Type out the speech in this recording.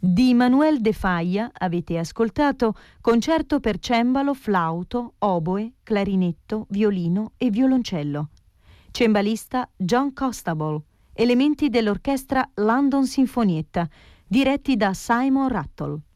Di Manuel de Falla avete ascoltato Concerto per cembalo, flauto, oboe, clarinetto, violino e violoncello. Cembalista John Costable. Elementi dell'orchestra London Sinfonietta, diretti da Simon Rattle.